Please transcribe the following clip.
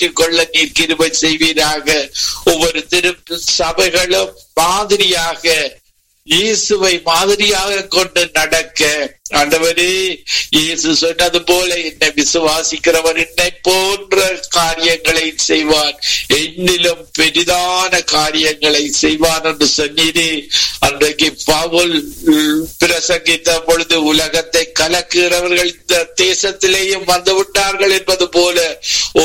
பெற்றுக்கொள்ள நீர் கிருபை செய்வீராக. ஒவ்வொரு திரு சபைகளும் மாதிரியாக இயேசுவை மாதிரியாக கொண்டு நடக்க ஆண்டவரே, இயேசு சொன்னது போல என்னை விசுவாசிக்கிறவர் என்னை போன்ற காரியங்களை செய்வான், என்னிலும் பெரிதான காரியங்களை செய்வான் என்று சொன்னீரே. அன்றைக்கு பவுல் பிரசங்கித்த பொழுது உலகத்தை கலக்குகிறவர்கள் இந்த தேசத்திலேயும் வந்து விட்டார்கள் என்பது போல